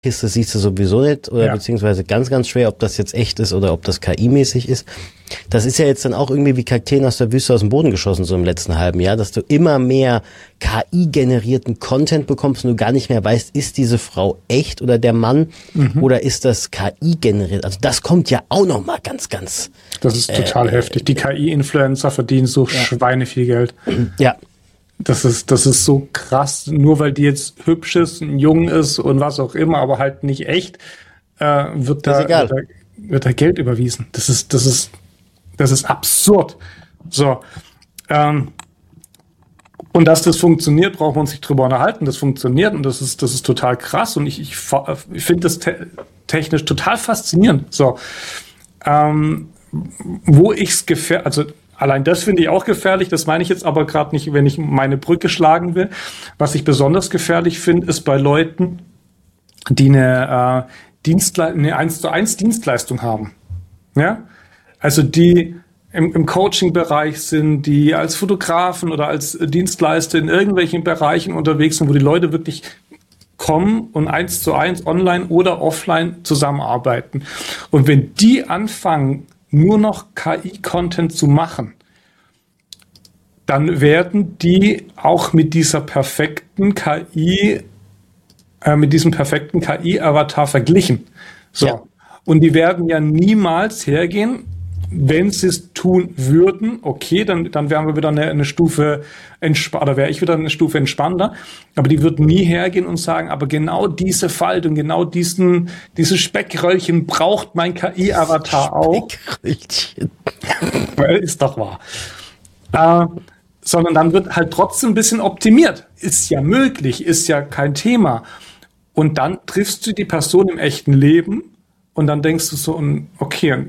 Kiste siehst du sowieso nicht oder beziehungsweise ganz, ganz schwer, ob das jetzt echt ist oder ob das KI-mäßig ist. Das ist ja jetzt dann auch irgendwie wie Kakteen aus der Wüste aus dem Boden geschossen, so im letzten halben Jahr, dass du immer mehr KI-generierten Content bekommst und du gar nicht mehr weißt, ist diese Frau echt oder der Mann oder ist das KI-generiert? Also das kommt ja auch noch mal ganz, ganz... Das ist total heftig. Die KI-Influencer verdienen so Schweine viel Geld. Ja. Das ist so krass, nur weil die jetzt hübsch ist, jung ist und was auch immer, aber halt nicht echt, wird da Geld überwiesen. Das ist absurd. So. Und dass das funktioniert, braucht man sich drüber unterhalten. Das funktioniert und das ist total krass und ich finde das technisch total faszinierend. So. Wo ich's also allein das finde ich auch gefährlich, das meine ich jetzt aber gerade nicht, wenn ich meine Brücke schlagen will. Was ich besonders gefährlich finde, ist bei Leuten, die eine 1:1 Dienstleistung haben. Ja? Also die im Coaching-Bereich sind, die als Fotografen oder als Dienstleister in irgendwelchen Bereichen unterwegs sind, wo die Leute wirklich kommen und 1:1 online oder offline zusammenarbeiten. Und wenn die anfangen, nur noch KI-Content zu machen, dann werden die auch mit dieser perfekten mit diesem perfekten KI-Avatar verglichen. So. Ja. Und die werden ja niemals hergehen, wenn sie es tun würden, okay, dann wären wir wieder eine Stufe oder wäre ich wieder eine Stufe entspannter, aber die würden nie hergehen und sagen, aber genau diese Faltung, genau diese Speckröllchen braucht mein KI-Avatar auch. Speckröllchen. Ist doch wahr. Sondern dann wird halt trotzdem ein bisschen optimiert. Ist ja möglich, ist ja kein Thema. Und dann triffst du die Person im echten Leben und dann denkst du so, okay,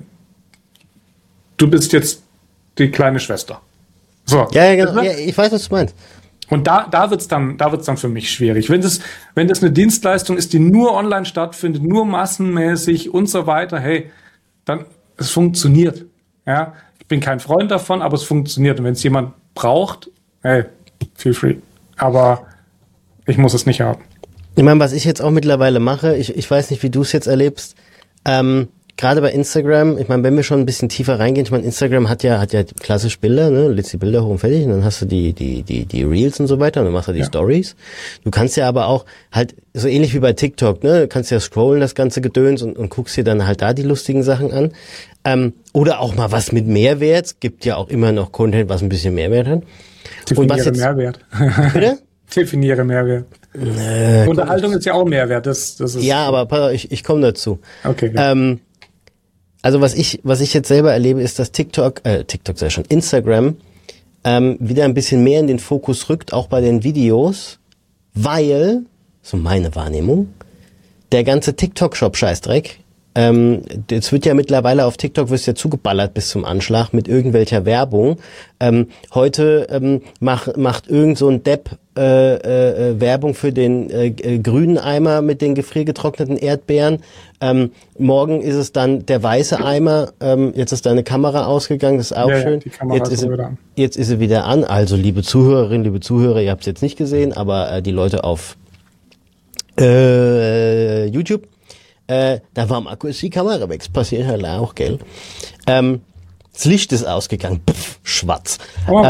du bist jetzt die kleine Schwester. So. Ja, genau. Ja, ich weiß, was du meinst. Und da wird's dann für mich schwierig. Wenn das eine Dienstleistung ist, die nur online stattfindet, nur massenmäßig und so weiter, hey, dann, es funktioniert. Ja, ich bin kein Freund davon, aber es funktioniert. Und wenn es jemand braucht, hey, feel free. Aber ich muss es nicht haben. Ich meine, was ich jetzt auch mittlerweile mache, ich weiß nicht, wie du es jetzt erlebst, gerade bei Instagram, ich meine, wenn wir schon ein bisschen tiefer reingehen, ich meine, Instagram hat ja klassisch Bilder, ne, lädst die Bilder hoch und fertig und dann hast du die Reels und so weiter und dann machst du die Stories. Du kannst ja aber auch halt, so ähnlich wie bei TikTok, ne, du kannst ja scrollen, das ganze Gedöns und guckst dir dann halt da die lustigen Sachen an. Oder auch mal was mit Mehrwert, gibt ja auch immer noch Content, was ein bisschen Mehrwert hat. Definiere Mehrwert. Bitte? Definiere Mehrwert. Unterhaltung ist ja auch Mehrwert. Das ist ja, aber ich komme dazu. Okay. Also was ich jetzt selber erlebe, ist, dass Instagram wieder ein bisschen mehr in den Fokus rückt, auch bei den Videos, weil, so meine Wahrnehmung, der ganze TikTok-Shop-Scheißdreck, jetzt wird ja mittlerweile auf TikTok wirst ja zugeballert bis zum Anschlag mit irgendwelcher Werbung. Heute macht irgend so ein Depp Werbung für den grünen Eimer mit den gefriergetrockneten Erdbeeren. Morgen ist es dann der weiße Eimer. Jetzt ist deine Kamera ausgegangen, das ist auch schön. Die Kamera jetzt ist sie wieder an. Also liebe Zuhörerinnen, liebe Zuhörer, ihr habt es jetzt nicht gesehen, aber die Leute auf YouTube, da war am Akku ist die Kamera weg. Das passiert halt auch, gell? Das Licht ist ausgegangen. Pff, schwarz. Oh.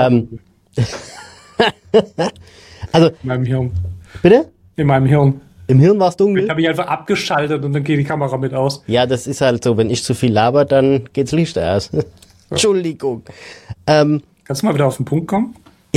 Also, in meinem Hirn. Bitte? In meinem Hirn. Im Hirn war es dunkel? Ich habe mich einfach abgeschaltet und dann geht die Kamera mit aus. Ja, das ist halt so. Wenn ich zu viel laber, dann geht's Licht aus. Entschuldigung. Kannst du mal wieder auf den Punkt kommen?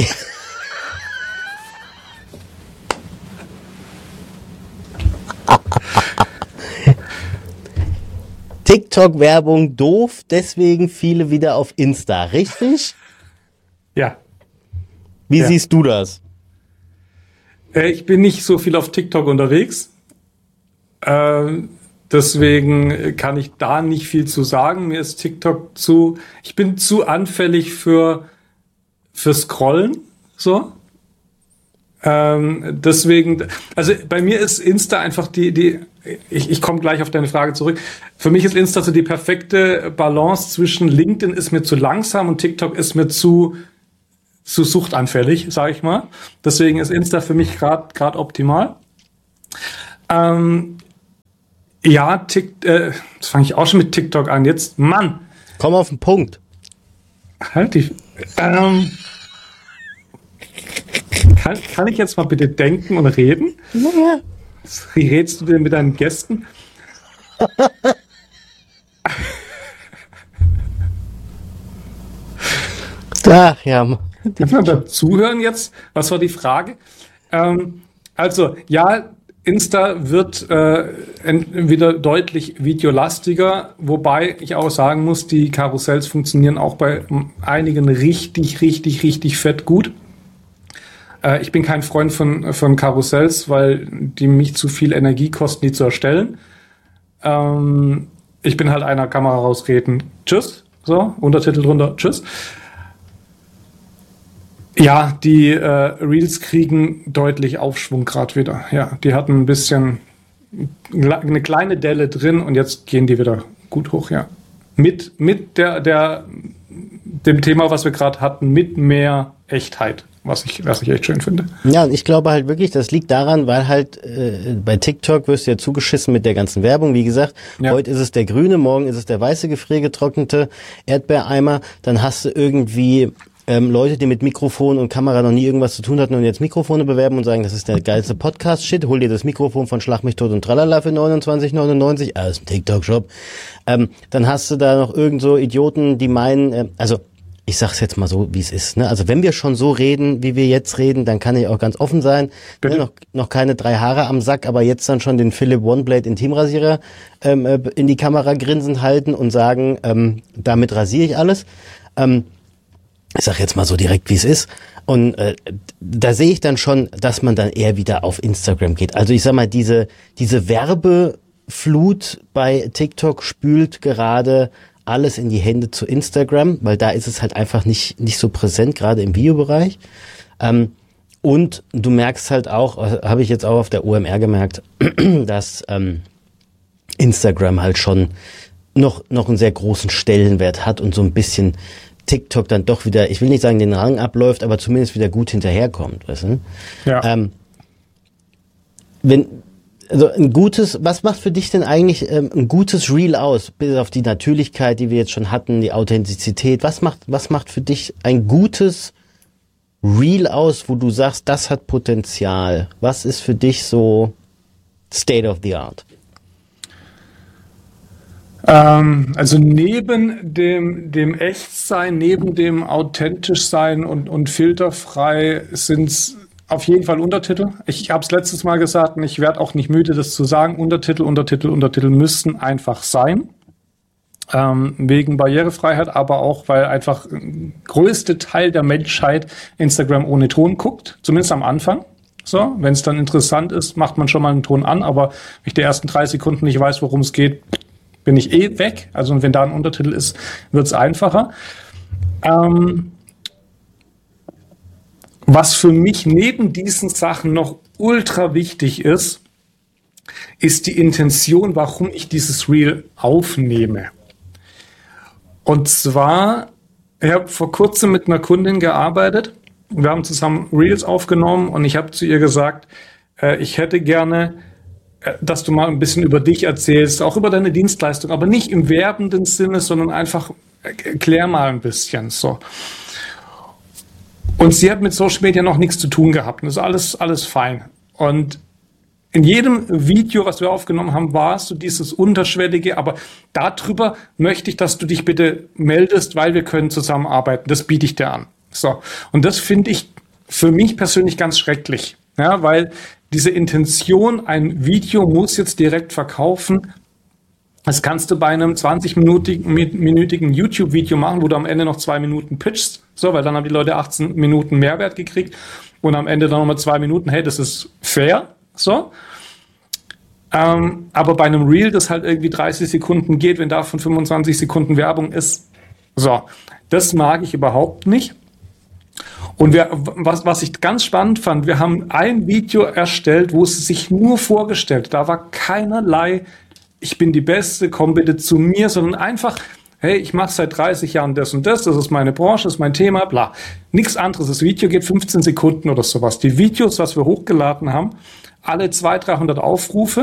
TikTok-Werbung doof, deswegen viele wieder auf Insta, richtig? Ja. Wie siehst du das? Ich bin nicht so viel auf TikTok unterwegs. Deswegen kann ich da nicht viel zu sagen. Mir ist TikTok ich bin zu anfällig für Scrollen, so. Deswegen, also bei mir ist Insta einfach ich komme gleich auf deine Frage zurück. Für mich ist Insta so die perfekte Balance zwischen LinkedIn ist mir zu langsam und TikTok ist mir zu suchtanfällig, sage ich mal. Deswegen ist Insta für mich gerade optimal. Ja, jetzt fange ich auch schon mit TikTok an. Jetzt, Mann. Komm auf den Punkt. Halt dich. Kann ich jetzt mal bitte denken und reden? Ja. Wie redest du denn mit deinen Gästen? Ach ja. Kann man da zuhören jetzt? Was war die Frage? Also, ja, Insta wird wieder deutlich videolastiger, wobei ich auch sagen muss, die Karussells funktionieren auch bei einigen richtig fett gut. Ich bin kein Freund von Karussells, weil die mich zu viel Energie kosten, die zu erstellen. Ich bin halt einer Kamera rausreden. Tschüss. So, Untertitel drunter. Tschüss. Ja, die Reels kriegen deutlich Aufschwung gerade wieder. Ja, die hatten ein bisschen eine kleine Delle drin und jetzt gehen die wieder gut hoch, ja. Mit dem Thema, was wir gerade hatten, mit mehr Echtheit, was ich echt schön finde. Ja, und ich glaube halt wirklich, das liegt daran, weil halt bei TikTok wirst du ja zugeschissen mit der ganzen Werbung. Wie gesagt, heute ist es der grüne, morgen ist es der weiße gefriergetrocknete Erdbeereimer. Dann hast du irgendwie Leute, die mit Mikrofon und Kamera noch nie irgendwas zu tun hatten und jetzt Mikrofone bewerben und sagen, das ist der geilste Podcast-Shit, hol dir das Mikrofon von Schlag mich tot und tralala für 29,99, aus dem TikTok-Shop. Dann hast du da noch irgend so Idioten, die meinen, also ich sag's jetzt mal so, wie es ist, ne? Also wenn wir schon so reden, wie wir jetzt reden, dann kann ich auch ganz offen sein. Ne? Noch keine 3 Haare am Sack, aber jetzt dann schon den Philipp OneBlade Intimrasierer in die Kamera grinsend halten und sagen, damit rasiere ich alles. Ich sag jetzt mal so direkt, wie es ist. Und da sehe ich dann schon, dass man dann eher wieder auf Instagram geht. Also ich sag mal, diese Werbeflut bei TikTok spült gerade alles in die Hände zu Instagram, weil da ist es halt einfach nicht so präsent, gerade im Videobereich. Und du merkst halt auch, habe ich jetzt auch auf der OMR gemerkt, dass Instagram halt schon noch einen sehr großen Stellenwert hat und so ein bisschen TikTok dann doch wieder, ich will nicht sagen, den Rang abläuft, aber zumindest wieder gut hinterherkommt, weißt du? Ja. Also ein gutes, was macht für dich denn eigentlich ein gutes Reel aus? Bis auf die Natürlichkeit, die wir jetzt schon hatten, die Authentizität. Was macht für dich ein gutes Reel aus, wo du sagst, das hat Potenzial? Was ist für dich so State of the Art? Also neben dem Echtsein, neben dem authentisch sein und filterfrei sind's auf jeden Fall Untertitel. Ich habe es letztes Mal gesagt und ich werde auch nicht müde, das zu sagen. Untertitel müssen einfach sein. Wegen Barrierefreiheit, aber auch, weil einfach größte Teil der Menschheit Instagram ohne Ton guckt, zumindest am Anfang. So, wenn es dann interessant ist, macht man schon mal einen Ton an, aber wenn ich die ersten 3 Sekunden nicht weiß, worum es geht, bin ich weg. Also wenn da ein Untertitel ist, wird es einfacher. Was für mich neben diesen Sachen noch ultra wichtig ist, ist die Intention, warum ich dieses Reel aufnehme. Und zwar, ich habe vor kurzem mit einer Kundin gearbeitet. Wir haben zusammen Reels aufgenommen und ich habe zu ihr gesagt, ich hätte gerne, dass du mal ein bisschen über dich erzählst, auch über deine Dienstleistung, aber nicht im werbenden Sinne, sondern einfach erklär mal ein bisschen so. Und sie hat mit Social Media noch nichts zu tun gehabt. Und das ist alles fein. Und in jedem Video, was wir aufgenommen haben, war es so dieses Unterschwellige, aber darüber möchte ich, dass du dich bitte meldest, weil wir können zusammenarbeiten. Das biete ich dir an. So. Und das finde ich für mich persönlich ganz schrecklich. Ja, weil diese Intention, ein Video muss jetzt direkt verkaufen. Das kannst du bei einem 20-minütigen YouTube-Video machen, wo du am Ende noch 2 Minuten pitchst. So, weil dann haben die Leute 18 Minuten Mehrwert gekriegt und am Ende dann nochmal 2 Minuten. Hey, das ist fair. So. Aber bei einem Reel, das halt irgendwie 30 Sekunden geht, wenn davon 25 Sekunden Werbung ist. So. Das mag ich überhaupt nicht. Und was ich ganz spannend fand, wir haben ein Video erstellt, wo es sich nur vorgestellt, da war keinerlei, ich bin die Beste, komm bitte zu mir, sondern einfach, hey, ich mache seit 30 Jahren das und das ist meine Branche, das ist mein Thema, bla. Nichts anderes, das Video geht 15 Sekunden oder sowas. Die Videos, was wir hochgeladen haben, alle 200-300 Aufrufe,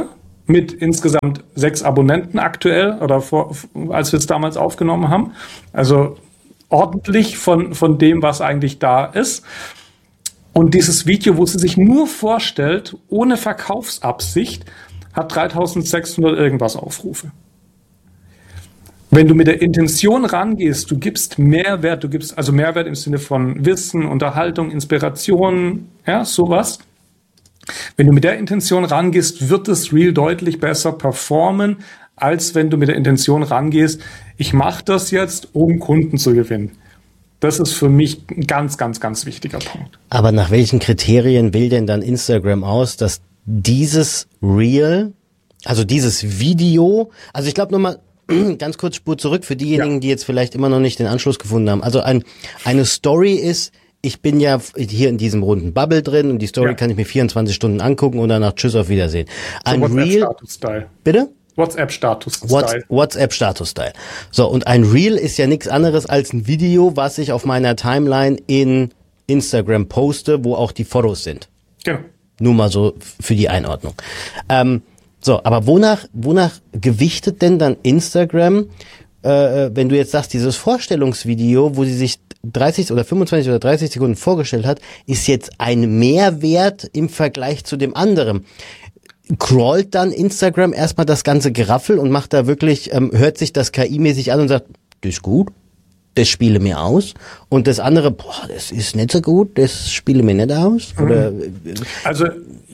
mit insgesamt 6 Abonnenten aktuell oder als wir es damals aufgenommen haben. Also ordentlich von dem, was eigentlich da ist. Und dieses Video, wo sie sich nur vorstellt, ohne Verkaufsabsicht, hat 3600 irgendwas Aufrufe. Wenn du mit der Intention rangehst, du gibst Mehrwert, also Mehrwert im Sinne von Wissen, Unterhaltung, Inspiration, ja, sowas. Wenn du mit der Intention rangehst, wird das Reel deutlich besser performen, als wenn du mit der Intention rangehst, ich mache das jetzt, um Kunden zu gewinnen. Das ist für mich ein ganz, ganz, ganz wichtiger Punkt. Aber nach welchen Kriterien wählt denn dann Instagram aus, dass dieses Reel, also dieses Video, also ich glaube nochmal ganz kurz Spur zurück für diejenigen, die jetzt vielleicht immer noch nicht den Anschluss gefunden haben. Also eine Story ist, ich bin ja hier in diesem runden Bubble drin und die Story kann ich mir 24 Stunden angucken und danach tschüss, auf Wiedersehen. Ein Reel, bitte? WhatsApp-Status-Style. WhatsApp-Status-Style. So, und ein Reel ist ja nichts anderes als ein Video, was ich auf meiner Timeline in Instagram poste, wo auch die Fotos sind. Genau. Nur mal so für die Einordnung. So, aber wonach gewichtet denn dann Instagram, wenn du jetzt sagst, dieses Vorstellungsvideo, wo sie sich 30 oder 25 oder 30 Sekunden vorgestellt hat, ist jetzt ein Mehrwert im Vergleich zu dem anderen. Crawlt dann Instagram erstmal das ganze Geraffel und macht da wirklich, hört sich das KI-mäßig an und sagt, das ist gut, das spiele mir aus. Und das andere, boah, das ist nicht so gut, das spiele mir nicht aus. Oder, also,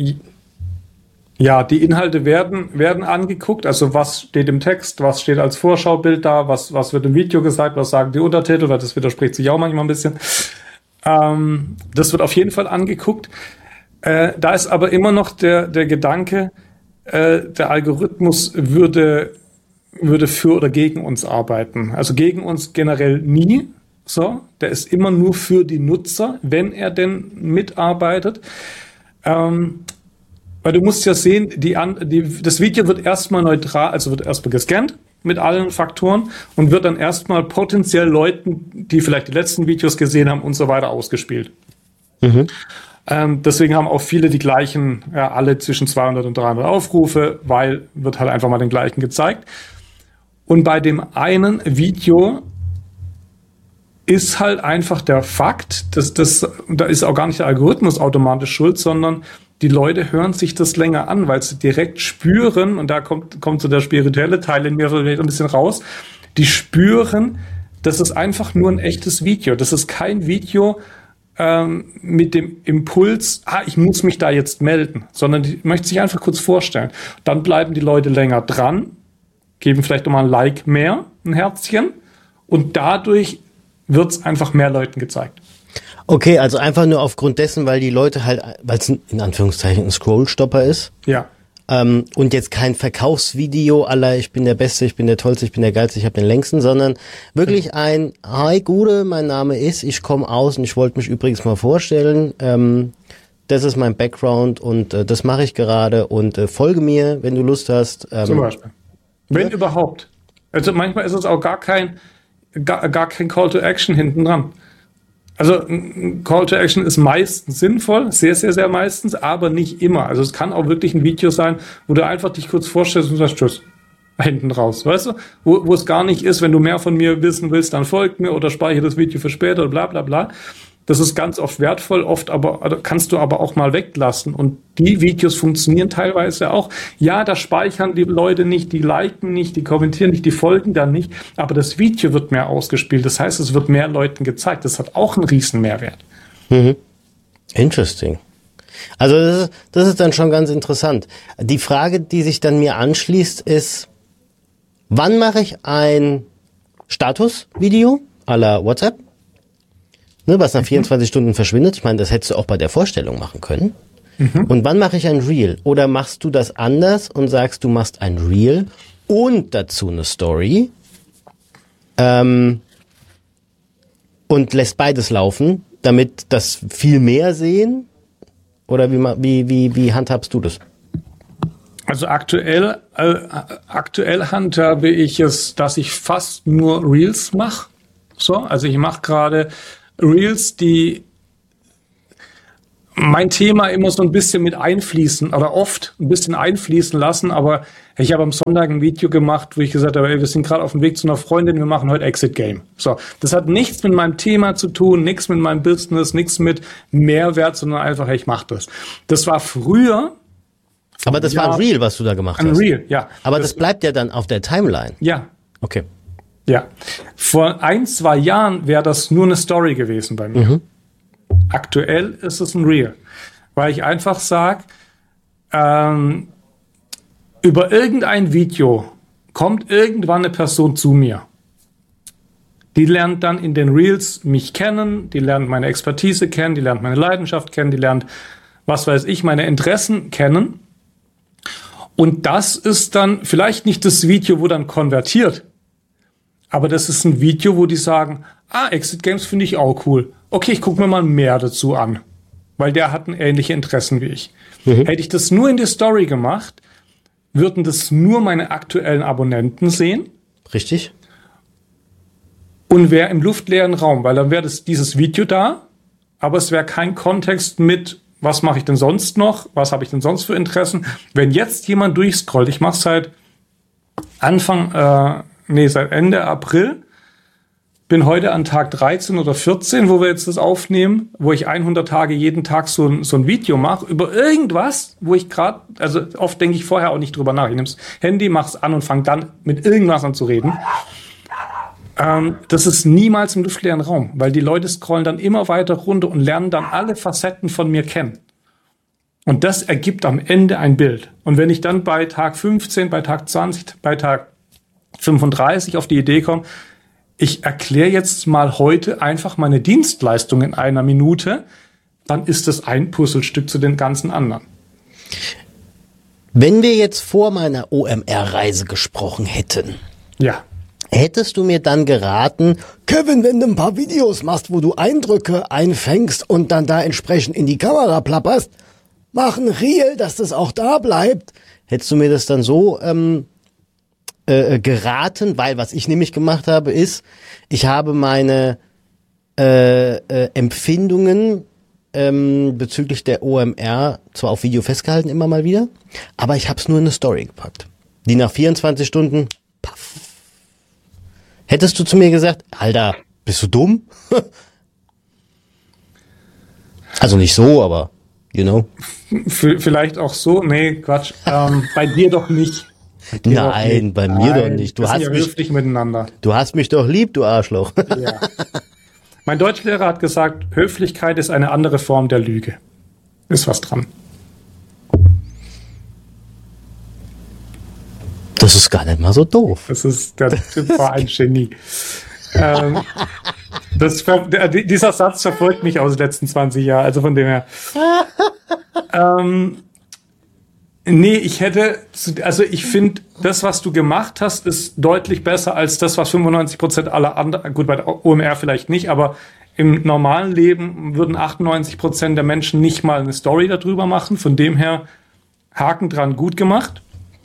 ja, die Inhalte werden angeguckt. Also was steht im Text, was steht als Vorschaubild da, was wird im Video gesagt, was sagen die Untertitel, weil das widerspricht sich auch manchmal ein bisschen. Das wird auf jeden Fall angeguckt. Da ist aber immer noch der Gedanke, der Algorithmus würde für oder gegen uns arbeiten. Also gegen uns generell nie. So, der ist immer nur für die Nutzer, wenn er denn mitarbeitet. Weil du musst ja sehen, das Video wird erstmal neutral, also wird erstmal gescannt mit allen Faktoren und wird dann erstmal potenziell Leuten, die vielleicht die letzten Videos gesehen haben und so weiter, ausgespielt. Mhm. Deswegen haben auch viele die gleichen, ja, alle zwischen 200 und 300 Aufrufe, weil wird halt einfach mal den gleichen gezeigt. Und bei dem einen Video ist halt einfach der Fakt, da ist auch gar nicht der Algorithmus automatisch schuld, sondern die Leute hören sich das länger an, weil sie direkt spüren, und da kommt so der spirituelle Teil in mir vielleicht ein bisschen raus, die spüren, das ist einfach nur ein echtes Video. Das ist kein Video mit dem Impuls, ich muss mich da jetzt melden, sondern die möchten sich einfach kurz vorstellen. Dann bleiben die Leute länger dran, geben vielleicht nochmal ein Like mehr, ein Herzchen, und dadurch wird es einfach mehr Leuten gezeigt. Okay, also einfach nur aufgrund dessen, weil die Leute halt, weil es in Anführungszeichen ein Scrollstopper ist. Ja. Und jetzt kein Verkaufsvideo aller ich bin der Beste, ich bin der Tollste, ich bin der Geilste, ich habe den Längsten, sondern wirklich ein Hi Gude, mein Name ist, ich komme aus und ich wollte mich übrigens mal vorstellen. Das ist mein Background und das mache ich gerade und folge mir, wenn du Lust hast. Zum Beispiel. Wenn überhaupt. Also manchmal ist es auch gar kein Call to Action hinten dran. Also ein Call to Action ist meistens sinnvoll, sehr, sehr, sehr meistens, aber nicht immer. Also es kann auch wirklich ein Video sein, wo du einfach dich kurz vorstellst und sagst, tschüss, hinten raus, weißt du? Wo es gar nicht ist, wenn du mehr von mir wissen willst, dann folgt mir oder speichere das Video für später oder bla bla bla. Das ist ganz oft wertvoll, oft aber kannst du aber auch mal weglassen. Und die Videos funktionieren teilweise auch. Ja, da speichern die Leute nicht, die liken nicht, die kommentieren nicht, die folgen dann nicht. Aber das Video wird mehr ausgespielt. Das heißt, es wird mehr Leuten gezeigt. Das hat auch einen riesen Mehrwert. Mhm. Interesting. Also das ist dann schon ganz interessant. Die Frage, die sich dann mir anschließt, ist, wann mache ich ein Statusvideo à la WhatsApp? Ne, was nach 24 Stunden verschwindet. Ich meine, das hättest du auch bei der Vorstellung machen können. Mhm. Und wann mache ich ein Reel? Oder machst du das anders und sagst, du machst ein Reel und dazu eine Story und lässt beides laufen, damit das viel mehr sehen? Oder wie handhabst du das? Also aktuell handhabe ich es, dass ich fast nur Reels mache. So, also ich mache gerade Reels, die mein Thema immer so ein bisschen mit einfließen oder oft ein bisschen einfließen lassen, aber ich habe am Sonntag ein Video gemacht, wo ich gesagt habe, ey, wir sind gerade auf dem Weg zu einer Freundin, wir machen heute Exit Game. So, das hat nichts mit meinem Thema zu tun, nichts mit meinem Business, nichts mit Mehrwert, sondern einfach, hey, ich mache das. Das war früher. Aber das war ein Reel, was du da gemacht hast. Ein Reel, ja. Aber das bleibt ja dann auf der Timeline. Ja. Okay. Ja. Vor 1-2 Jahren wäre das nur eine Story gewesen bei mir. Mhm. Aktuell ist es ein Reel, weil ich einfach sage, über irgendein Video kommt irgendwann eine Person zu mir. Die lernt dann in den Reels mich kennen, die lernt meine Expertise kennen, die lernt meine Leidenschaft kennen, die lernt, was weiß ich, meine Interessen kennen. Und das ist dann vielleicht nicht das Video, wo dann konvertiert, aber das ist ein Video, wo die sagen, Exit Games finde ich auch cool. Okay, ich gucke mir mal mehr dazu an, weil der hat ähnliche Interessen wie ich. Mhm. Hätte ich das nur in die Story gemacht, würden das nur meine aktuellen Abonnenten sehen. Richtig. Und wäre im luftleeren Raum, weil dann wäre dieses Video da, aber es wäre kein Kontext mit, was mache ich denn sonst noch, was habe ich denn sonst für Interessen. Wenn jetzt jemand durchscrollt, ich mache es seit seit Ende April, bin heute an Tag 13 oder 14, wo wir jetzt das aufnehmen, wo ich 100 Tage jeden Tag so ein Video mache über irgendwas, wo ich gerade, also oft denke ich vorher auch nicht drüber nach. Ich nehme das Handy, mache es an und fange dann mit irgendwas an zu reden. Das ist niemals im luftleeren Raum, weil die Leute scrollen dann immer weiter runter und lernen dann alle Facetten von mir kennen. Und das ergibt am Ende ein Bild. Und wenn ich dann bei Tag 15, bei Tag 20, bei Tag 35 auf die Idee komme, ich erkläre jetzt mal heute einfach meine Dienstleistung in einer Minute, dann ist das ein Puzzlestück zu den ganzen anderen. Wenn wir jetzt vor meiner OMR-Reise gesprochen hätten, ja, hättest du mir dann geraten, Kevin, wenn du ein paar Videos machst, wo du Eindrücke einfängst und dann da entsprechend in die Kamera plapperst, mach ein Reel, dass das auch da bleibt. Hättest du mir das dann so geraten, weil was ich nämlich gemacht habe, ist, ich habe meine Empfindungen bezüglich der OMR zwar auf Video festgehalten, immer mal wieder, aber ich habe es nur in eine Story gepackt, die nach 24 Stunden, paff. Hättest du zu mir gesagt, Alter, bist du dumm? Also nicht so, aber, you know. Vielleicht auch so, nee, Quatsch, bei dir doch nicht. Nein, bei mir doch nicht. Du hast ja höflich miteinander. Du hast mich doch lieb, du Arschloch. Ja. Mein Deutschlehrer hat gesagt, Höflichkeit ist eine andere Form der Lüge. Ist was dran. Das ist gar nicht mal so doof. Der Typ war ein Genie. Dieser Satz verfolgt mich aus den letzten 20 Jahren, also von dem her. Nee, ich finde, das, was du gemacht hast, ist deutlich besser als das, was 95% aller anderen, gut, bei der OMR vielleicht nicht, aber im normalen Leben würden 98% der Menschen nicht mal eine Story darüber machen. Von dem her, Haken dran, gut gemacht.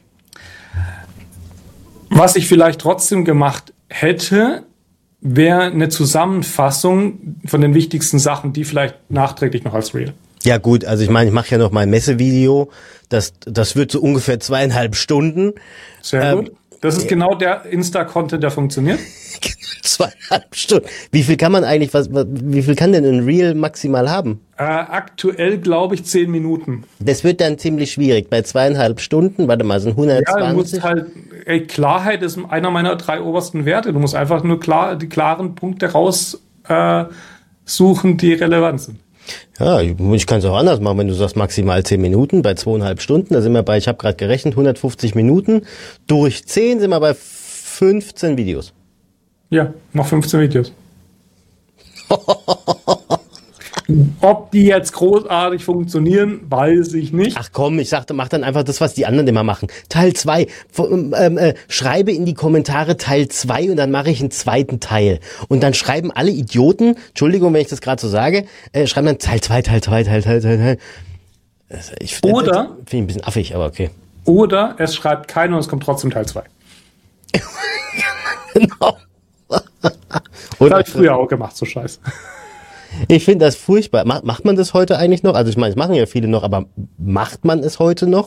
Was ich vielleicht trotzdem gemacht hätte, wäre eine Zusammenfassung von den wichtigsten Sachen, die vielleicht nachträglich noch als Reel. Ja gut, also ich meine, ich mache ja noch mein Messevideo, das wird so ungefähr 2,5 Stunden. Sehr gut. Das ist genau der Insta-Content, der funktioniert. 2,5 Stunden. Wie viel kann man eigentlich, wie viel kann denn ein Reel maximal haben? Aktuell glaube ich 10 Minuten. Das wird dann ziemlich schwierig. Bei 2,5 Stunden, warte mal, sind 120. Ja, du musst halt, Klarheit ist einer meiner 3 obersten Werte. Du musst einfach nur die klaren Punkte raussuchen, die relevant sind. Ja, ich kann es auch anders machen, wenn du sagst maximal 10 Minuten, bei 2,5 Stunden, da sind wir bei, ich habe gerade gerechnet, 150 Minuten, durch 10 sind wir bei 15 Videos. Ja, mach 15 Videos. Ob die jetzt großartig funktionieren, weiß ich nicht. Ach komm, ich sagte, mach dann einfach das, was die anderen immer machen. Teil 2. Schreibe in die Kommentare Teil 2 und dann mache ich einen zweiten Teil. Und dann schreiben alle Idioten, Entschuldigung, wenn ich das gerade so sage, schreiben dann Teil 2, Teil 2, Teil. Oder finde ich ein bisschen affig, aber okay. Oder es schreibt keiner und es kommt trotzdem Teil 2. Genau. Das habe ich früher auch gemacht, so scheiße. Ich finde das furchtbar. Macht man das heute eigentlich noch? Also ich meine, es machen ja viele noch, aber macht man es heute noch?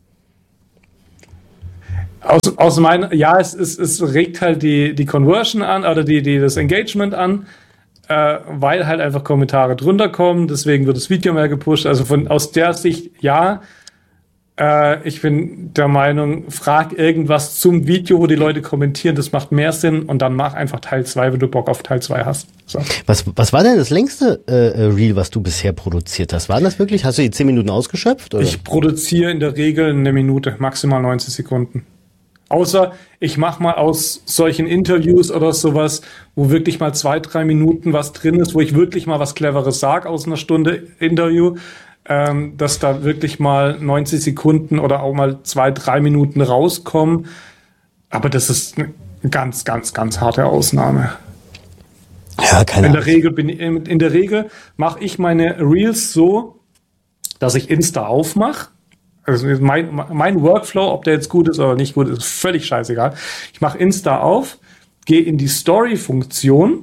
Aus meiner, ja, es regt halt die Conversion an oder das Engagement an, weil halt einfach Kommentare drunter kommen, deswegen wird das Video mehr gepusht. Also aus der Sicht, ja, ich bin der Meinung, frag irgendwas zum Video, wo die Leute kommentieren, das macht mehr Sinn und dann mach einfach Teil 2, wenn du Bock auf Teil 2 hast. So. Was war denn das längste Reel, was du bisher produziert hast? War das wirklich? Hast du die 10 Minuten ausgeschöpft? Oder? Ich produziere in der Regel eine Minute, maximal 90 Sekunden. Außer ich mache mal aus solchen Interviews oder sowas, wo wirklich mal 2-3 Minuten was drin ist, wo ich wirklich mal was Cleveres sage aus einer Stunde Interview, dass da wirklich mal 90 Sekunden oder auch mal 2-3 Minuten rauskommen. Aber das ist eine ganz, ganz, ganz harte Ausnahme. Ja, keine Ahnung. In der Regel mache ich meine Reels so, dass ich Insta aufmache. Also mein Workflow, ob der jetzt gut ist oder nicht gut ist, ist völlig scheißegal. Ich mache Insta auf, gehe in die Story-Funktion,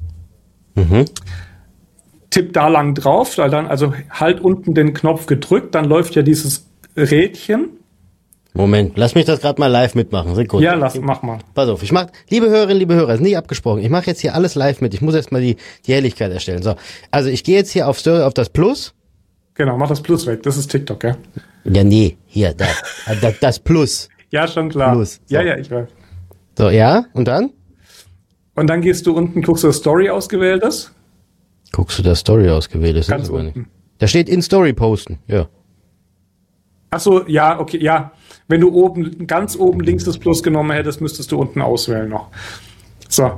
tipp da lang drauf, weil dann, also halt unten den Knopf gedrückt, dann läuft ja dieses Rädchen. Moment, lass mich das gerade mal live mitmachen. Sekunde. Ja, mach mal. Pass auf, liebe Hörerinnen, liebe Hörer, ist nicht abgesprochen. Ich mache jetzt hier alles live mit. Ich muss erst mal die Helligkeit erstellen. So, also ich gehe jetzt hier auf das Plus. Genau, mach das Plus weg. Das ist TikTok, ja? Ja, nee, hier, da. Das Plus. Ja, schon klar. Plus. So. Ja, ich weiß. So, ja, und dann? Und dann gehst du unten, guckst du, das Story ausgewählt ist. Guckst du das Story ausgewählt ist? Ganz aber unten. nicht. Da steht in Story posten, ja. Ach so, ja, okay, ja. Wenn du ganz oben links das Plus genommen hättest, müsstest du unten auswählen noch. So.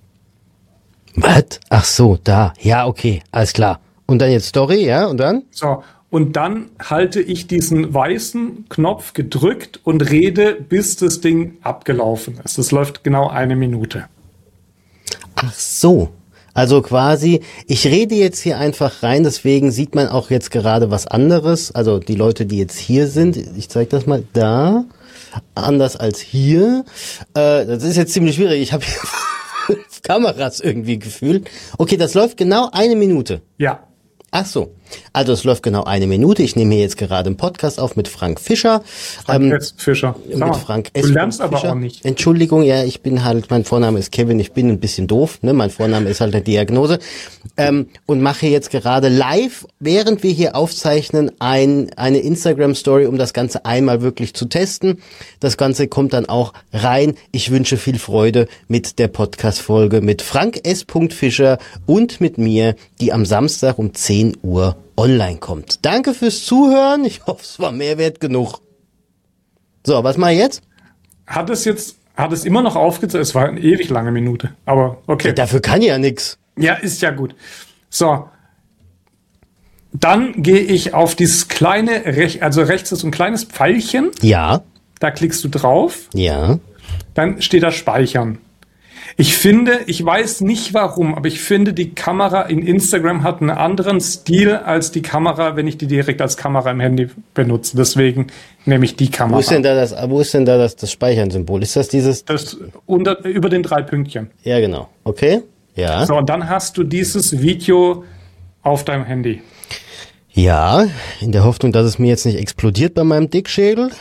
Was? Ach so, da. Ja, okay, alles klar. Und dann jetzt Story, ja, und dann? So. Und dann halte ich diesen weißen Knopf gedrückt und rede, bis das Ding abgelaufen ist. Das läuft genau 1 Minute. Ach so. Also quasi, ich rede jetzt hier einfach rein, deswegen sieht man auch jetzt gerade was anderes. Also die Leute, die jetzt hier sind, ich zeige das mal da, anders als hier. Das ist jetzt ziemlich schwierig. Ich habe hier 5 Kameras irgendwie gefühlt. Okay, das läuft genau 1 Minute. Ja. Ach so. Also es läuft genau 1 Minute. Ich nehme hier jetzt gerade einen Podcast auf mit Frank Fischer. Frank S. Fischer. Mit Frank S. Du lernst Fischer. aber auch nicht. Entschuldigung, ja, ich bin halt, mein Vorname ist Kevin, ich bin ein bisschen doof, ne? Mein Vorname ist halt eine Diagnose. Und mache jetzt gerade live, während wir hier aufzeichnen, eine Instagram-Story, um das Ganze einmal wirklich zu testen. Das Ganze kommt dann auch rein. Ich wünsche viel Freude mit der Podcast-Folge mit Frank S. Fischer und mit mir, die am Samstag um 10 Uhr online kommt. Danke fürs Zuhören. Ich hoffe, es war Mehrwert genug. So, was mal jetzt? Hat es immer noch aufgezeigt? Es war eine ewig lange Minute. Aber okay. Ja, dafür kann ja nix. Ja, ist ja gut. So. Dann gehe ich auf dieses kleine, also rechts ist so ein kleines Pfeilchen. Ja. Da klickst du drauf. Ja. Dann steht da Speichern. Ich weiß nicht warum, aber ich finde, die Kamera in Instagram hat einen anderen Stil als die Kamera, wenn ich die direkt als Kamera im Handy benutze. Deswegen nehme ich die Kamera. Wo ist denn da das Speichern-Symbol? Ist das dieses? Das über den 3 Pünktchen. Ja, genau. Okay. Ja. So, und dann hast du dieses Video auf deinem Handy. Ja, in der Hoffnung, dass es mir jetzt nicht explodiert bei meinem Dickschädel.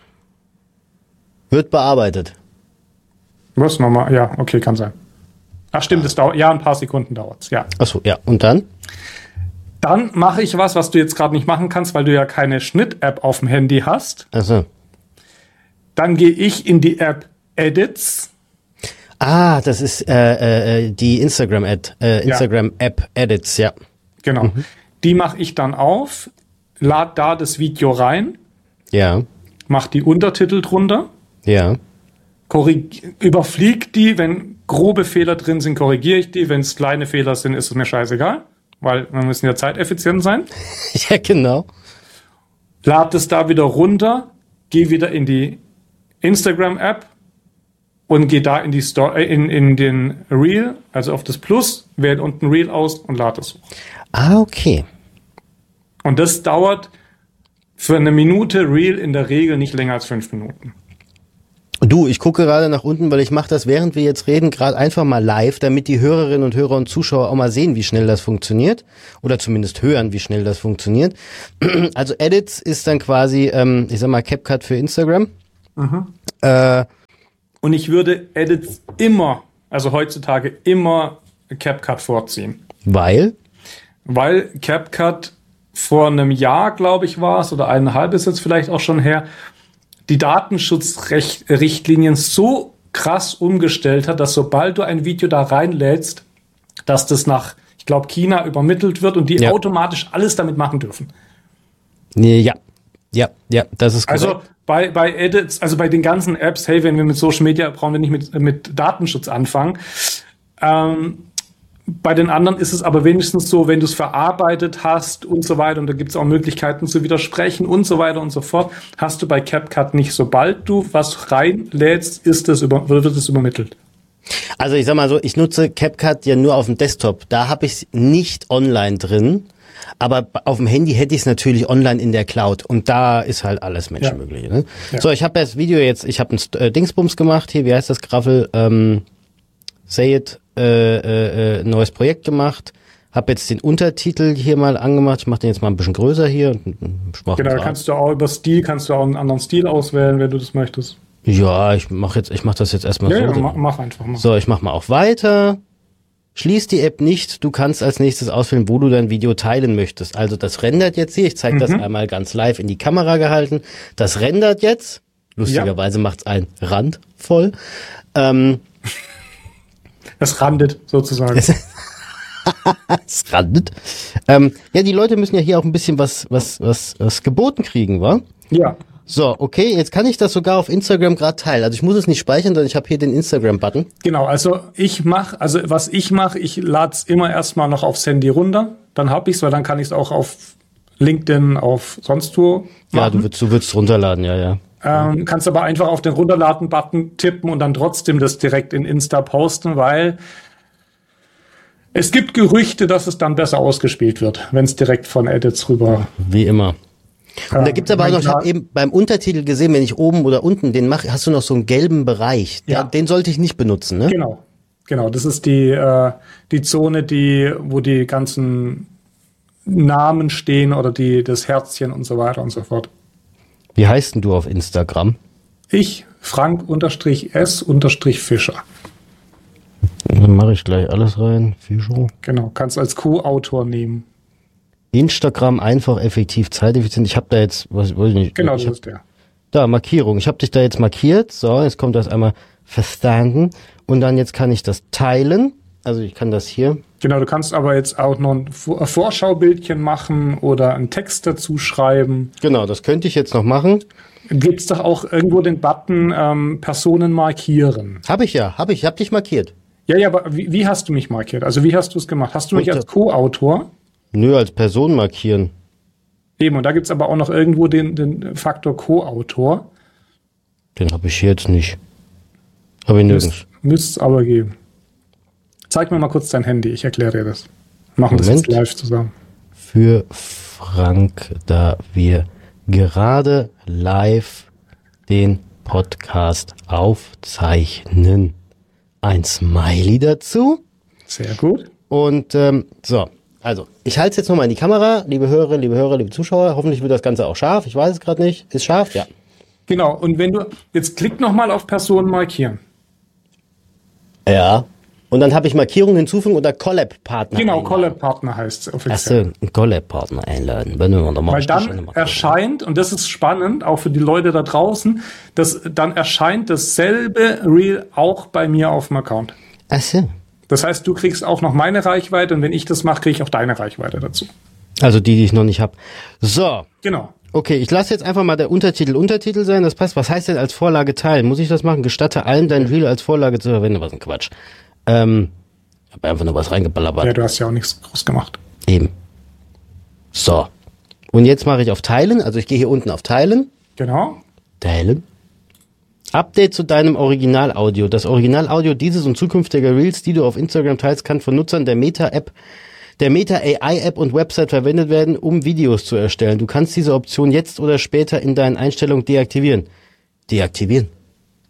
Wird bearbeitet. Was nochmal? Ja, okay, kann sein. Ach stimmt, es dauert, ja, ein paar Sekunden dauert es, ja. Ach so, ja. Und dann? Dann mache ich was du jetzt gerade nicht machen kannst, weil du ja keine Schnitt-App auf dem Handy hast. Ach so. Dann gehe ich in die App Edits. Ah, das ist die Instagram-App Edits, ja. Genau. Die mache ich dann auf, lade da das Video rein. Ja. Mach die Untertitel drunter. Ja. Überflieg die, wenn grobe Fehler drin sind, korrigiere ich die. Wenn es kleine Fehler sind, ist es mir scheißegal, weil wir müssen ja zeiteffizient sein. Ja, genau. Lad es da wieder runter, geh wieder in die Instagram-App und geh da in die in den Reel, also auf das Plus, wähle unten Reel aus und lad es hoch. Ah, okay. Und das dauert für 1 Minute Reel in der Regel nicht länger als 5 Minuten. Du, ich gucke gerade nach unten, weil ich mache das, während wir jetzt reden, gerade einfach mal live, damit die Hörerinnen und Hörer und Zuschauer auch mal sehen, wie schnell das funktioniert. Oder zumindest hören, wie schnell das funktioniert. Also Edits ist dann quasi, ich sag mal, CapCut für Instagram. Und ich würde Edits immer, also heutzutage immer CapCut vorziehen. Weil CapCut vor einem Jahr, glaube ich, war es, oder 1,5 ist jetzt vielleicht auch schon her, die Datenschutzrichtlinien so krass umgestellt hat, dass sobald du ein Video da reinlädst, dass das nach, ich glaube, China übermittelt wird und die automatisch alles damit machen dürfen. Ja, das ist korrekt. Also bei Edits, also bei den ganzen Apps, hey, wenn wir mit Social Media, brauchen wir nicht mit Datenschutz anfangen. Bei den anderen ist es aber wenigstens so, wenn du es verarbeitet hast und so weiter, und da gibt es auch Möglichkeiten zu widersprechen und so weiter und so fort, hast du bei CapCut nicht. Sobald du was reinlädst, wird es übermittelt. Also ich sag mal so, ich nutze CapCut ja nur auf dem Desktop. Da habe ich es nicht online drin, aber auf dem Handy hätte ich es natürlich online in der Cloud. Und da ist halt alles Menschenmögliche. Ne? Ja. So, ich habe das Video jetzt, ich habe ein Dingsbums gemacht hier, wie heißt das Graffel? Say It. Neues Projekt gemacht, habe jetzt den Untertitel hier mal angemacht, ich mache den jetzt mal ein bisschen größer hier. Genau, kannst du auch über Stil, kannst du auch einen anderen Stil auswählen, wenn du das möchtest. Ja, ich mach das jetzt erstmal so. Ja, mach einfach mal. So, ich mach mal auf Weiter. Schließ die App nicht, du kannst als nächstes auswählen, wo du dein Video teilen möchtest. Also das rendert jetzt hier, ich zeige das einmal ganz live in die Kamera gehalten. Das rendert jetzt, lustigerweise macht's einen Rand voll. Es randet sozusagen. Es randet. Ja, die Leute müssen ja hier auch ein bisschen was geboten kriegen, wa? Ja. So, okay, jetzt kann ich das sogar auf Instagram gerade teilen. Also ich muss es nicht speichern, sondern ich habe hier den Instagram-Button. Genau, was ich mache, ich lade es immer erstmal noch aufs Handy runter, dann habe ich es, weil dann kann ich es auch auf LinkedIn, auf sonst wo machen. Ja, du würdest runterladen, ja. Kannst aber einfach auf den Runterladen-Button tippen und dann trotzdem das direkt in Insta posten, weil es gibt Gerüchte, dass es dann besser ausgespielt wird, wenn es direkt von Edits rüber. Wie immer. Und da gibt's aber auch noch, ich habe eben beim Untertitel gesehen, wenn ich oben oder unten den mache, hast du noch so einen gelben Bereich. Ja. Den sollte ich nicht benutzen, ne? Genau. Das ist die Zone, wo die ganzen Namen stehen oder das Herzchen und so weiter und so fort. Wie heißt denn du auf Instagram? Ich, Frank_S_Fischer. Dann mache ich gleich alles rein. Fischer. Genau, kannst als Co-Autor nehmen. Instagram einfach, effektiv, zeiteffizient. Ich habe da jetzt, was weiß ich nicht. Genau, das ist der. Da, Markierung. Ich habe dich da jetzt markiert. So, jetzt kommt das einmal verstanden. Und dann jetzt kann ich das teilen. Also ich kann das hier. Genau, du kannst aber jetzt auch noch ein Vorschaubildchen machen oder einen Text dazu schreiben. Genau, das könnte ich jetzt noch machen. Gibt's doch auch irgendwo den Button Personen markieren. Habe ich. Hab dich markiert. Ja, aber wie hast du mich markiert? Also wie hast du es gemacht? Hast du mich als Co-Autor? Nö, als Person markieren. Eben, und da gibt's aber auch noch irgendwo den Faktor Co-Autor. Den habe ich jetzt nicht. Habe ich nirgends. Müsste es aber geben. Zeig mir mal kurz dein Handy, ich erkläre dir das. Machen das jetzt live zusammen. Für Frank, da wir gerade live den Podcast aufzeichnen. Ein Smiley dazu. Sehr gut. Und so, also ich halte es jetzt nochmal in die Kamera, liebe Hörerinnen, liebe Hörer, liebe Zuschauer. Hoffentlich wird das Ganze auch scharf. Ich weiß es gerade nicht. Ist scharf? Ja. Genau, und wenn du, jetzt klick nochmal auf Personen markieren. Ja. Und dann habe ich Markierungen hinzufügen oder Collab-Partner. Genau, Collab-Partner heißt es offiziell. Achso, einen Collab-Partner einladen. Weil dann erscheint, und das ist spannend, auch für die Leute da draußen, dann erscheint dasselbe Reel auch bei mir auf dem Account. Achso. Das heißt, du kriegst auch noch meine Reichweite und wenn ich das mache, kriege ich auch deine Reichweite dazu. Also die ich noch nicht habe. So. Genau. Okay, ich lasse jetzt einfach mal der Untertitel sein, das passt. Was heißt denn als Vorlage teilen? Muss ich das machen? Gestatte allen dein Reel als Vorlage zu verwenden? Was ein Quatsch. Ich habe einfach nur was reingeballert. Ja, du hast ja auch nichts groß gemacht. Eben. So. Und jetzt mache ich auf Teilen. Also ich gehe hier unten auf Teilen. Genau. Teilen. Update zu deinem Originalaudio. Das Originalaudio dieses und zukünftiger Reels, die du auf Instagram teilst, kann von Nutzern der Meta-App, der Meta-AI-App und Website verwendet werden, um Videos zu erstellen. Du kannst diese Option jetzt oder später in deinen Einstellungen deaktivieren. Deaktivieren?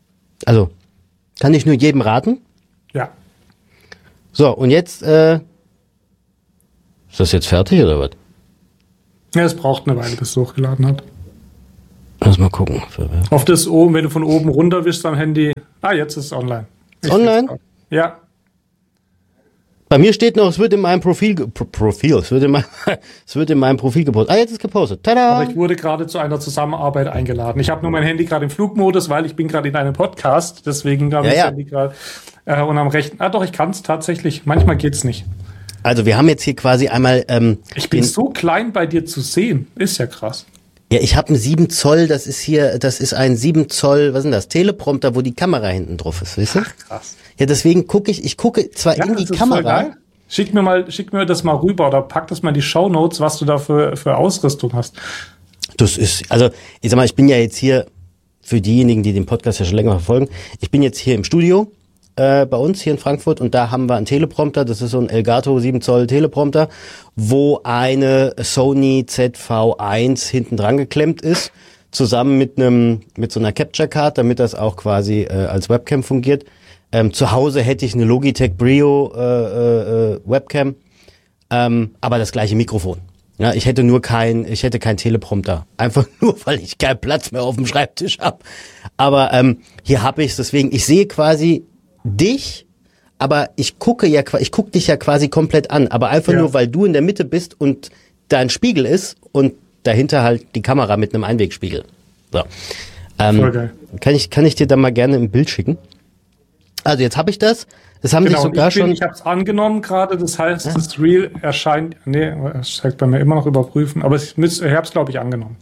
Also, kann ich nur jedem raten. Ja. So, und jetzt, ist das jetzt fertig oder was? Ja, es braucht eine Weile, bis es hochgeladen hat. Lass mal gucken. Auf das oben, wenn du von oben runter wischst am Handy. Jetzt ist es online. Online? Ja. Bei mir steht noch, es wird in meinem Profil, es wird in meinem Profil gepostet. Jetzt ist gepostet. Tada! Aber ich wurde gerade zu einer Zusammenarbeit eingeladen. Ich habe nur mein Handy gerade im Flugmodus, weil ich bin gerade in einem Podcast. Deswegen habe ich das Handy gerade und am rechten. Doch, ich kann es tatsächlich. Manchmal geht's nicht. Also wir haben jetzt hier quasi einmal... ich bin so klein bei dir zu sehen. Ist ja krass. Ja, ich habe einen 7 Zoll, das ist ein 7 Zoll, was ist denn das? Teleprompter, wo die Kamera hinten drauf ist, weißt du? Ach, krass. Ja, deswegen ich gucke zwar in die Kamera. Schick mir das mal rüber oder pack das mal in die Shownotes, was du da für Ausrüstung hast. Das ist, also, ich sag mal, ich bin ja jetzt hier, für diejenigen, die den Podcast ja schon länger verfolgen, ich bin jetzt hier im Studio, bei uns hier in Frankfurt und da haben wir einen Teleprompter, das ist so ein Elgato 7 Zoll Teleprompter, wo eine Sony ZV-1 hinten dran geklemmt ist, zusammen mit so einer Capture Card, damit das auch quasi als Webcam fungiert. Zu Hause hätte ich eine Logitech Brio Webcam, aber das gleiche Mikrofon. Ja, ich hätte keinen Teleprompter. Einfach nur, weil ich keinen Platz mehr auf dem Schreibtisch habe. Aber hier habe ich es, deswegen, ich sehe quasi dich, aber ich gucke dich ja quasi komplett an. Aber einfach nur, weil du in der Mitte bist und da ein Spiegel ist und dahinter halt die Kamera mit einem Einwegspiegel. So. Voll geil. Kann ich dir da mal gerne ein Bild schicken? Also jetzt habe ich das. Das haben sich sogar schon. Ich habe es angenommen gerade. Das heißt, das Reel erscheint. Nee, es zeigt bei mir immer noch überprüfen. Aber ich habe es, glaube ich, angenommen.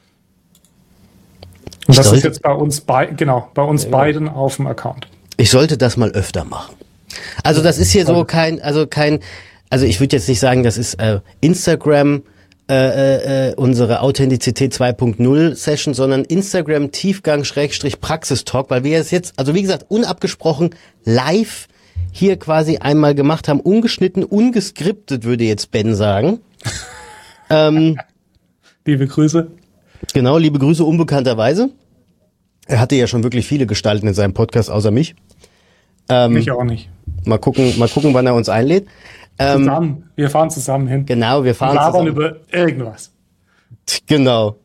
Und das ist jetzt bei uns beiden auf dem Account. Ich sollte das mal öfter machen. Also das ist hier so also ich würde jetzt nicht sagen, das ist Instagram unsere Authentizität 2.0 Session, sondern Instagram Tiefgang / Praxistalk, weil wir es jetzt, also wie gesagt, unabgesprochen live hier quasi einmal gemacht haben, ungeschnitten, ungeskriptet, würde jetzt Ben sagen. Liebe Grüße. Genau, liebe Grüße unbekannterweise. Er hatte ja schon wirklich viele Gestalten in seinem Podcast, außer mich. Mich auch nicht. Mal gucken, wann er uns einlädt. Zusammen. Wir fahren zusammen hin. Genau, wir fahren zusammen. Über irgendwas. Genau.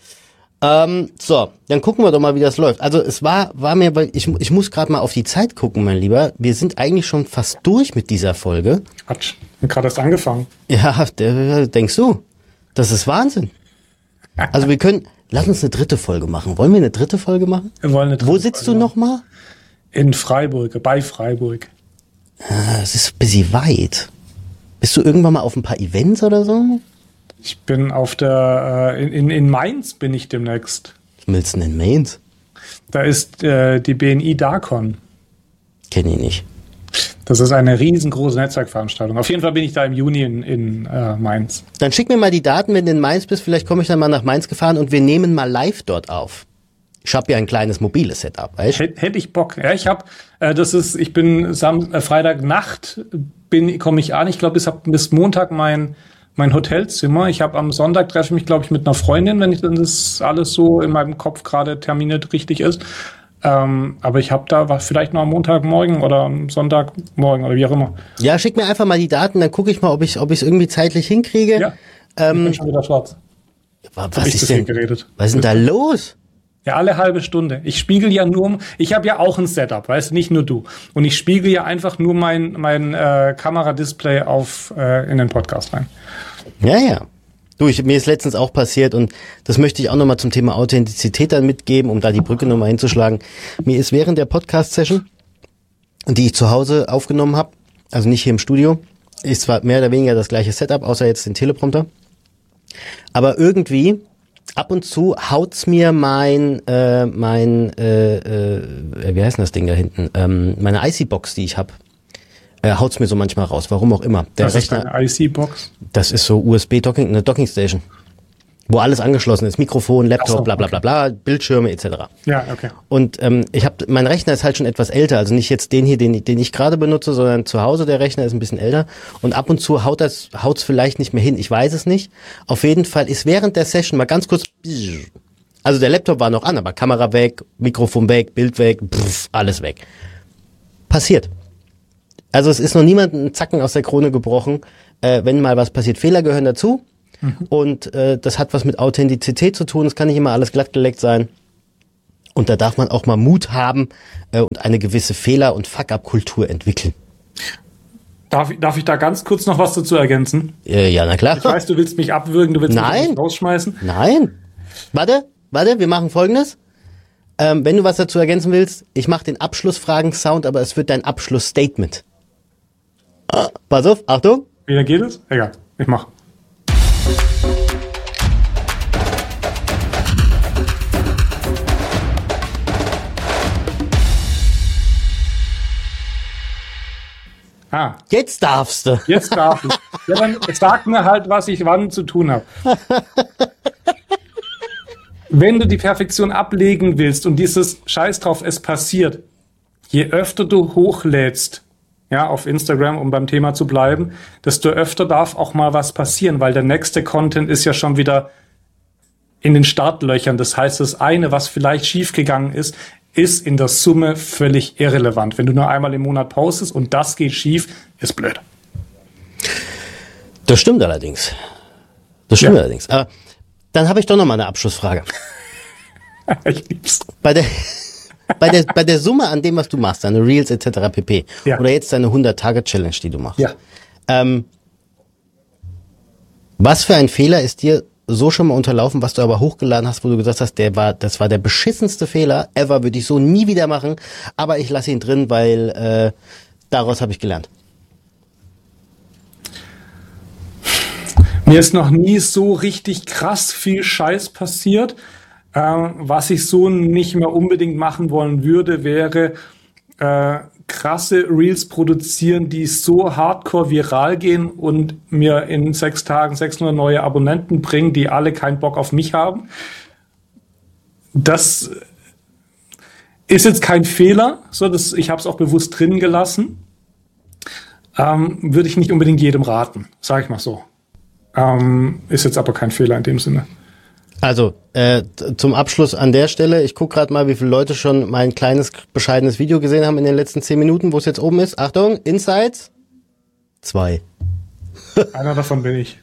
So, dann gucken wir doch mal, wie das läuft. Also es war mir, weil ich muss gerade mal auf die Zeit gucken, mein Lieber. Wir sind eigentlich schon fast durch mit dieser Folge. Quatsch, wir haben gerade erst angefangen. Ja, denkst du? Das ist Wahnsinn. Also lass uns eine 3. Folge machen. Wollen wir eine 3. Folge machen? Wir wollen eine 3. Wo sitzt du nochmal? In Freiburg, bei Freiburg. Es ist ein bisschen weit. Bist du irgendwann mal auf ein paar Events oder so? Ich bin auf in Mainz bin ich demnächst. Was willst du denn in Mainz? Da ist die BNI Darkon. Kenn ich nicht. Das ist eine riesengroße Netzwerkveranstaltung. Auf jeden Fall bin ich da im Juni in Mainz. Dann schick mir mal die Daten, wenn du in Mainz bist. Vielleicht komme ich dann mal nach Mainz gefahren und wir nehmen mal live dort auf. Ich habe ja ein kleines mobiles Setup, weißt du? Hätte ich Bock. Ja, ich bin Freitagnacht komme ich an. Ich glaube, ich habe bis Montag mein Hotelzimmer. Ich habe am Sonntag treffe ich mich, glaube ich, mit einer Freundin, wenn das alles so in meinem Kopf gerade terminiert richtig ist. Aber ich habe da vielleicht noch am Montagmorgen oder am Sonntagmorgen oder wie auch immer. Ja, schick mir einfach mal die Daten, dann gucke ich mal, ob ich es irgendwie zeitlich hinkriege. Ja, ich bin schon wieder schwarz. Was ist denn da los? Ja, alle halbe Stunde. Ich spiegel ja ich habe ja auch ein Setup, weißt du, nicht nur du. Und ich spiegel ja einfach nur mein Kameradisplay in den Podcast rein. Ja. Du, mir ist letztens auch passiert und das möchte ich auch nochmal zum Thema Authentizität dann mitgeben, um da die Brücke nochmal hinzuschlagen. Mir ist während der Podcast-Session, die ich zu Hause aufgenommen habe, also nicht hier im Studio, ist zwar mehr oder weniger das gleiche Setup, außer jetzt den Teleprompter, aber irgendwie ab und zu haut's mir wie heißt denn das Ding da hinten? Meine IC-Box, die ich habe, haut's mir so manchmal raus. Warum auch immer. Das ist eine IC-Box? Das ist so eine Docking-Station. Wo alles angeschlossen ist. Mikrofon, Laptop, bla bla bla bla, Bildschirme etc. Ja, okay. Und mein Rechner ist halt schon etwas älter. Also nicht jetzt den hier, den ich gerade benutze, sondern zu Hause der Rechner ist ein bisschen älter. Und ab und zu haut's vielleicht nicht mehr hin. Ich weiß es nicht. Auf jeden Fall ist während der Session mal ganz kurz, Also der Laptop war noch an, aber Kamera weg, Mikrofon weg, Bild weg, alles weg. Passiert. Also es ist noch niemandem ein Zacken aus der Krone gebrochen, wenn mal was passiert. Fehler gehören dazu und das hat was mit Authentizität zu tun. Es kann nicht immer alles glattgeleckt sein. Und da darf man auch mal Mut haben und eine gewisse Fehler- und Fuck-up-Kultur entwickeln. Darf ich da ganz kurz noch was dazu ergänzen? Ja, na klar. Ich weiß, du willst mich abwürgen, du willst mich rausschmeißen. Nein. Warte, wir machen Folgendes. Wenn du was dazu ergänzen willst, ich mache den Abschlussfragen-Sound, aber es wird dein Abschlussstatement. Pass auf, Achtung. Wie geht es? Egal, ich mach. Jetzt darfst du. Jetzt darf ich. Ja, dann sag mir halt, was ich wann zu tun habe. Wenn du die Perfektion ablegen willst und dieses Scheiß drauf, es passiert, je öfter du hochlädst, ja, auf Instagram, um beim Thema zu bleiben, desto öfter darf auch mal was passieren, weil der nächste Content ist ja schon wieder in den Startlöchern. Das heißt, das eine, was vielleicht schiefgegangen ist in der Summe völlig irrelevant. Wenn du nur einmal im Monat postest und das geht schief, ist blöd. Das stimmt allerdings. Allerdings. Aber dann habe ich doch noch mal eine Abschlussfrage. Ich lieb's. Bei der Summe an dem, was du machst, deine Reels etc. pp. Ja. Oder jetzt deine 100-Tage-Challenge, die du machst. Ja. Was für ein Fehler ist dir so schon mal unterlaufen, was du aber hochgeladen hast, wo du gesagt hast, das war der beschissenste Fehler ever, würde ich so nie wieder machen, aber ich lasse ihn drin, weil daraus habe ich gelernt. Mir ist noch nie so richtig krass viel Scheiß passiert. Was ich so nicht mehr unbedingt machen wollen würde, wäre krasse Reels produzieren, die so hardcore viral gehen und mir in 6 Tagen 600 neue Abonnenten bringen, die alle keinen Bock auf mich haben. Das ist jetzt kein Fehler, ich habe es auch bewusst drin gelassen. Würde ich nicht unbedingt jedem raten, sage ich mal so. Ist jetzt aber kein Fehler in dem Sinne. Also, zum Abschluss an der Stelle, ich gucke gerade mal, wie viele Leute schon mein kleines, bescheidenes Video gesehen haben in den letzten 10 Minuten, wo es jetzt oben ist. Achtung, Insights. 2. Einer davon bin ich.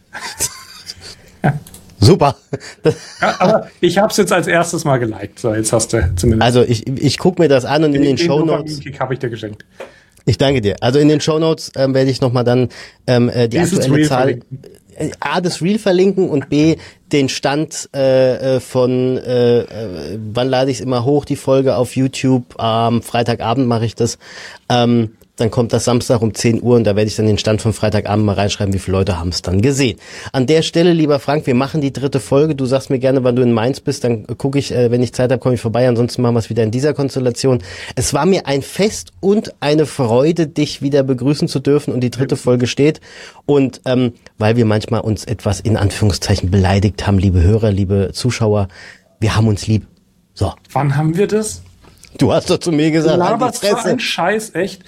Super. Ja, aber ich habe es jetzt als erstes mal geliked. So, jetzt hast du zumindest. Also, ich gucke mir das an und in den Shownotes. Habe ich dir geschenkt. Ich danke dir. Also in den Shownotes werde ich nochmal dann die aktuelle Zahl... A, das Reel verlinken und B, den Stand von wann lade ich es immer hoch, die Folge auf YouTube. Am Freitagabend mache ich das. Dann kommt das Samstag um 10 Uhr und da werde ich dann den Stand von Freitagabend mal reinschreiben, wie viele Leute haben es dann gesehen. An der Stelle, lieber Frank, wir machen die 3. Folge. Du sagst mir gerne, wann du in Mainz bist, dann gucke ich, wenn ich Zeit habe, komme ich vorbei. Ansonsten machen wir es wieder in dieser Konstellation. Es war mir ein Fest und eine Freude, dich wieder begrüßen zu dürfen und die 3. Folge steht. Und weil wir manchmal uns etwas in Anführungszeichen beleidigt haben, liebe Hörer, liebe Zuschauer, wir haben uns lieb. So. Wann haben wir das? Du hast doch zu mir gesagt, was für ein Scheiß, echt?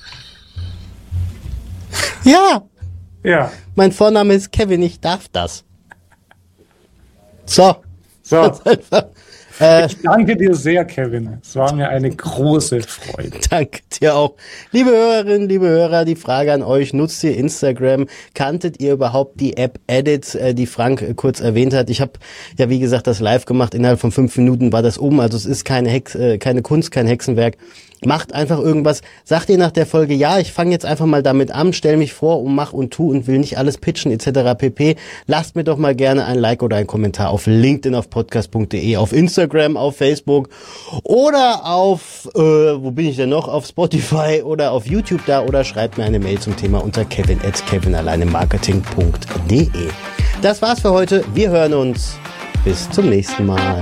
Ja. Ja. Mein Vorname ist Kevin, ich darf das. So. Ich danke dir sehr, Kevin. Es war mir eine große Freude. Danke dir auch. Liebe Hörerinnen, liebe Hörer, die Frage an euch, nutzt ihr Instagram? Kanntet ihr überhaupt die App Edit, die Frank kurz erwähnt hat? Ich habe ja, wie gesagt, das live gemacht. Innerhalb von 5 Minuten war das Also es ist keine Kunst, kein Hexenwerk. Macht einfach irgendwas. Sagt ihr nach der Folge, ja, ich fange jetzt einfach mal damit an, stell mich vor und mach und tu und will nicht alles pitchen etc. pp. Lasst mir doch mal gerne ein Like oder einen Kommentar auf LinkedIn, auf podcast.de, auf Instagram, auf Facebook oder auf, wo bin ich denn noch? Auf Spotify oder auf YouTube da oder schreibt mir eine Mail zum Thema unter kevin@kevinalleinemarketing.de. Das war's für heute. Wir hören uns. Bis zum nächsten Mal.